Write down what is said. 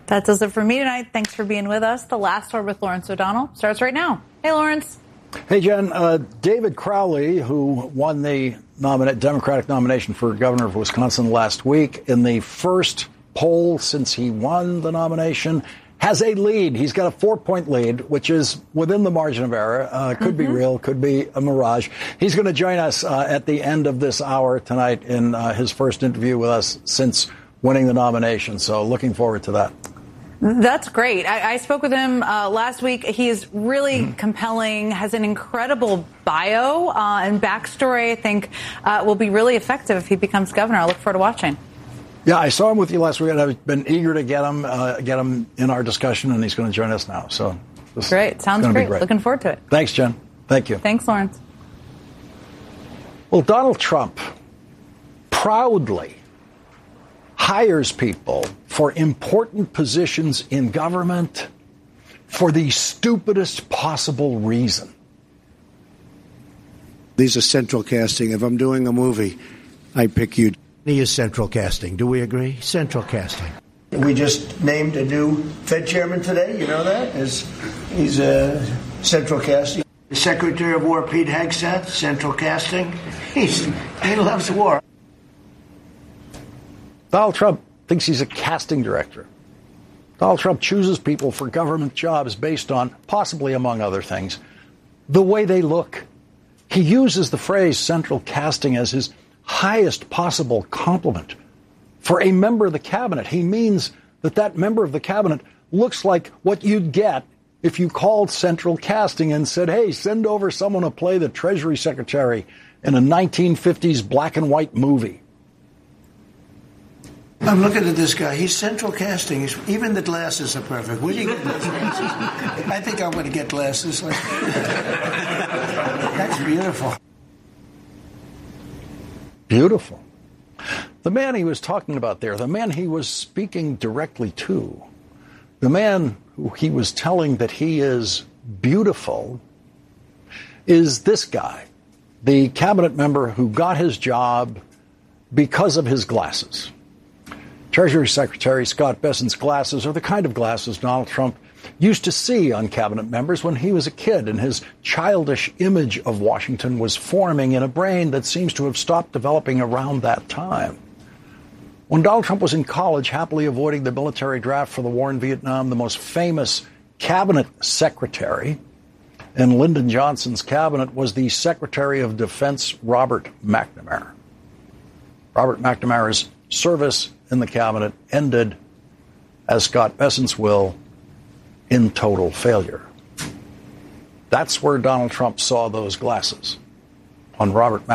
That does it for me tonight. Thanks for being with us. The Last Word with Lawrence O'Donnell starts right now. Hey, Lawrence. Hey, Jen. David Crowley, who won the Democratic nomination for governor of Wisconsin last week, in the first poll since he won the nomination, has a lead. He's got a 4-point lead, which is within the margin of error. Could be real, could be a mirage. He's going to join us at the end of this hour tonight in his first interview with us since winning the nomination. So looking forward to that. That's great. I spoke with him last week. He's really compelling, has an incredible bio and backstory. I think will be really effective if he becomes governor. I look forward to watching. Yeah, I saw him with you last week, and I've been eager to get him in our discussion, and he's going to join us now. So great. Sounds great. Looking forward to it. Thanks, Jen. Thank you. Thanks, Lawrence. Well, Donald Trump proudly hires people for important positions in government for the stupidest possible reason. These are central casting. If I'm doing a movie, I pick you. He is central casting. Do we agree? Central casting. We just named a new Fed chairman today. You know that? He's a central casting. The Secretary of War, Pete Hegseth, central casting. He loves war. Donald Trump thinks he's a casting director. Donald Trump chooses people for government jobs based on, possibly among other things, the way they look. He uses the phrase central casting as his highest possible compliment for a member of the cabinet. He means that member of the cabinet looks like what you'd get if you called central casting and said, hey, send over someone to play the Treasury Secretary in a 1950s black and white movie. I'm looking at this guy. He's central casting. Even the glasses are perfect. Where do you get those glasses? I think I'm going to get glasses. That's beautiful. Beautiful. The man he was talking about there, the man he was speaking directly to, the man who he was telling that he is beautiful, is this guy, the cabinet member who got his job because of his glasses. Treasury Secretary Scott Bessent's glasses are the kind of glasses Donald Trump used to see on cabinet members when he was a kid, and his childish image of Washington was forming in a brain that seems to have stopped developing around that time. When Donald Trump was in college, happily avoiding the military draft for the war in Vietnam, the most famous cabinet secretary in Lyndon Johnson's cabinet was the Secretary of Defense, Robert McNamara. Robert McNamara's service in the cabinet ended, as Scott Bessent's will, in total failure. That's where Donald Trump saw those glasses, on Robert McNamara.